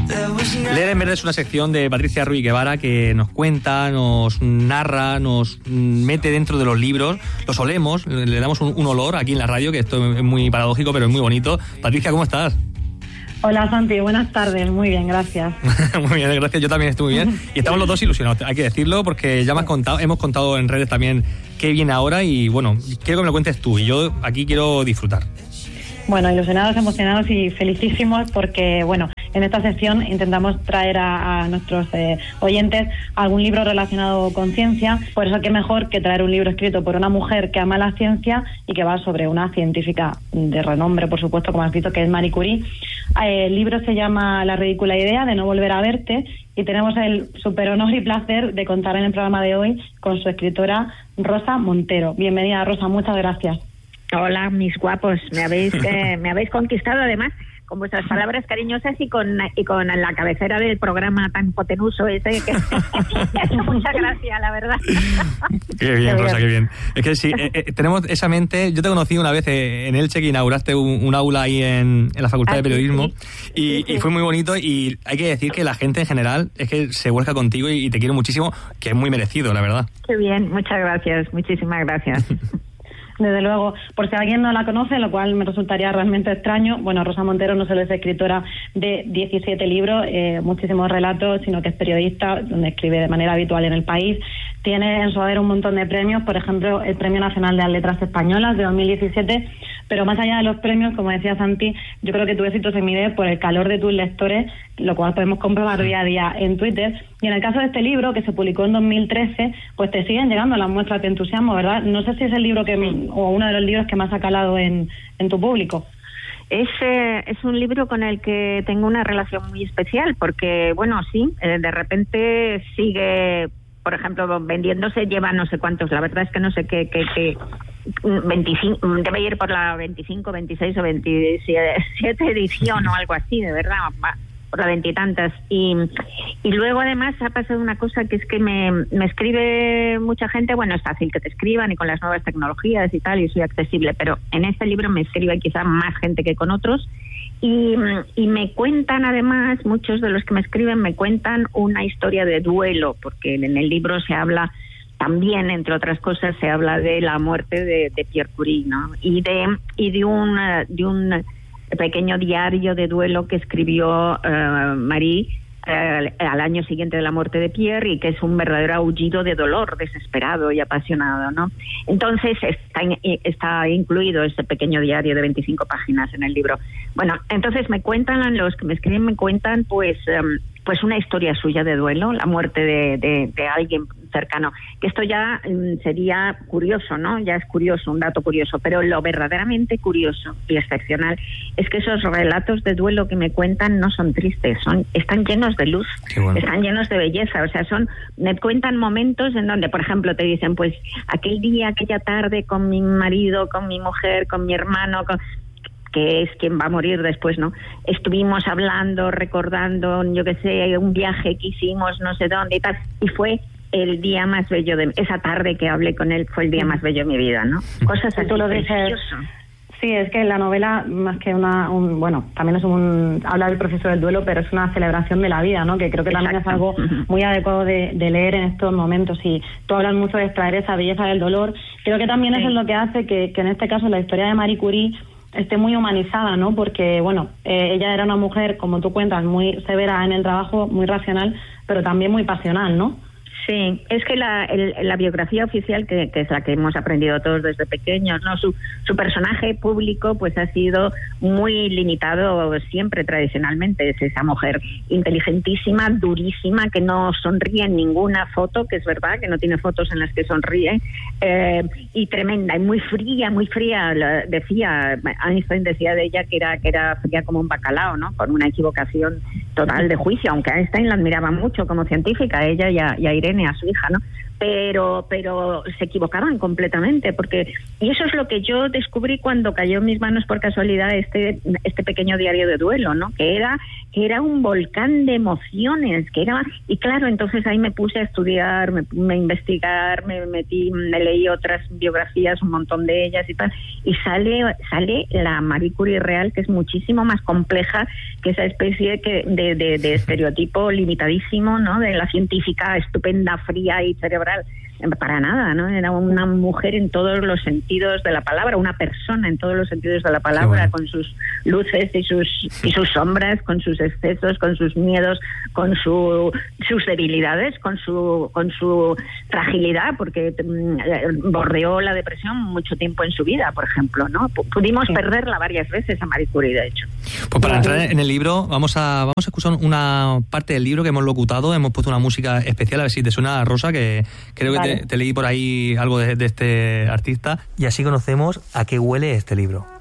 Leer en Verde es una sección de Patricia Ruiz Guevara que nos cuenta, nos narra, nos mete dentro de los libros, los olemos, le damos un olor aquí en la radio, que esto es muy paradójico, pero es muy bonito. Patricia, ¿cómo estás? Hola Santi, buenas tardes, muy bien, gracias. Muy bien, gracias, yo también estoy muy bien. Y estamos los dos ilusionados, hay que decirlo, porque ya hemos contado en redes también qué viene ahora y bueno, quiero que me lo cuentes tú y yo aquí quiero disfrutar. Bueno, ilusionados, emocionados y felicísimos porque, bueno, en esta sección intentamos traer a nuestros oyentes algún libro relacionado con ciencia. Por eso, qué mejor que traer un libro escrito por una mujer que ama la ciencia y que va sobre una científica de renombre, por supuesto, como has visto, que es Marie Curie. El libro se llama La ridícula idea de no volver a verte y tenemos el súper honor y placer de contar en el programa de hoy con su escritora Rosa Montero. Bienvenida, Rosa, muchas gracias. Hola, mis guapos, me habéis conquistado además con vuestras palabras cariñosas y con la cabecera del programa tan potenuso ese que muchas gracias, la verdad. Qué bien, Rosa, qué bien. Es que sí, tenemos esa mente. Yo te conocí una vez en Elche, que inauguraste un aula ahí en la Facultad de Periodismo, sí. Y fue muy bonito, y hay que decir que la gente en general es que se vuelca contigo y te quiere muchísimo, que es muy merecido, la verdad. Qué bien, muchas gracias, muchísimas gracias. Desde luego, por si alguien no la conoce, lo cual me resultaría realmente extraño, bueno, Rosa Montero no solo es escritora de 17 libros, muchísimos relatos, sino que es periodista, donde escribe de manera habitual en El País. Tiene en su haber un montón de premios, por ejemplo, el Premio Nacional de las Letras Españolas de 2017, pero más allá de los premios, como decía Santi, yo creo que tu éxito se mide por el calor de tus lectores, lo cual podemos comprobar día a día en Twitter. Y en el caso de este libro, que se publicó en 2013, pues te siguen llegando las muestras de entusiasmo, ¿verdad? No sé si es el libro o uno de los libros que más ha calado en tu público. Es un libro con el que tengo una relación muy especial, porque, bueno, sí, de repente sigue, por ejemplo, vendiéndose, lleva no sé cuántos, la verdad es que no sé qué 25, debe ir por la 25, 26 o 27 edición o algo así, de verdad, por la veintitantas. Y luego además ha pasado una cosa, que es que me escribe mucha gente. Bueno, es fácil que te escriban y con las nuevas tecnologías y tal, y soy accesible, pero en este libro me escribe quizá más gente que con otros. Y me cuentan, además, muchos de los que me escriben me cuentan una historia de duelo, porque en el libro se habla también, entre otras cosas, se habla de la muerte de Pierre Curie, ¿no? Y de un pequeño diario de duelo que escribió Marie al año siguiente de la muerte de Pierre, y que es un verdadero aullido de dolor, desesperado y apasionado, ¿no? Entonces está incluido ese pequeño diario de 25 páginas en el libro. Bueno, entonces me cuentan, los que me escriben me cuentan pues una historia suya de duelo, la muerte de alguien cercano, que esto ya sería curioso, ¿no? Ya es curioso, un dato curioso, pero lo verdaderamente curioso y excepcional es que esos relatos de duelo que me cuentan no son tristes, están llenos de luz, bueno. Están llenos de belleza, o sea, me cuentan momentos en donde, por ejemplo, te dicen, pues aquel día, aquella tarde con mi marido, con mi mujer, con mi hermano, que es quien va a morir después, ¿no? Estuvimos hablando, recordando, yo qué sé, un viaje que hicimos no sé dónde y tal, y fue el día más bello esa tarde que hablé con él fue el día más bello de mi vida, ¿no? Cosas así. Tú lo dices. Sí, es que la novela, más que bueno, también habla del proceso del duelo, pero es una celebración de la vida, ¿no? Que creo que también es algo muy adecuado de leer en estos momentos. Y tú hablas mucho de extraer esa belleza del dolor. Creo que también eso es lo que hace que en este caso la historia de Marie Curie esté muy humanizada, ¿no? Porque, bueno, ella era una mujer, como tú cuentas, muy severa en el trabajo, muy racional, pero también muy pasional, ¿no? Sí, es que la biografía oficial, que es la que hemos aprendido todos desde pequeños, ¿no? Su personaje público pues ha sido muy limitado siempre tradicionalmente. Es esa mujer inteligentísima, durísima, que no sonríe en ninguna foto, que es verdad, que no tiene fotos en las que sonríe, y tremenda, y muy fría, decía, Einstein decía de ella que era fría como un bacalao, ¿no? Con una equivocación total de juicio, aunque Einstein la admiraba mucho como científica, ella y a Irene, a su hija, ¿no? Pero se equivocaban completamente, y eso es lo que yo descubrí cuando cayó en mis manos por casualidad este pequeño diario de duelo, ¿no? Que que era un volcán de emociones, y claro, entonces ahí me puse a estudiar, me investigar, me metí, me leí otras biografías, un montón de ellas y tal, y sale la Marie Curie real, que es muchísimo más compleja que esa especie de estereotipo limitadísimo, ¿no?, de la científica estupenda, fría y cerebral. Para nada, ¿no? Era una mujer en todos los sentidos de la palabra, una persona en todos los sentidos de la palabra, bueno, con sus luces y sus sombras, con sus excesos, con sus miedos, con sus debilidades, con su fragilidad, porque bordeó la depresión mucho tiempo en su vida, por ejemplo, ¿no? Pudimos perderla varias veces a Marie Curie, de hecho. Pues para entrar en el libro, vamos a escuchar una parte del libro que hemos locutado, hemos puesto una música especial, a ver si te suena, Rosa, que creo que te leí por ahí algo de este artista, y así conocemos a qué huele este libro.